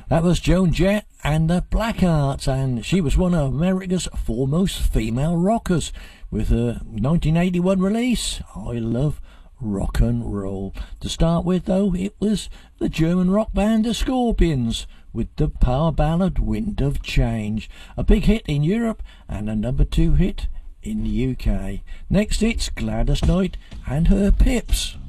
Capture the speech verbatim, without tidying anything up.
That was Joan Jett and the Blackhearts, and she was one of America's foremost female rockers with her nineteen eighty-one release, I Love Rock and Roll. To start with, though, it was the German rock band The Scorpions with the power ballad Wind of Change, a big hit in Europe and a number two hit in the U K. Next it's Gladys Knight and her Pips.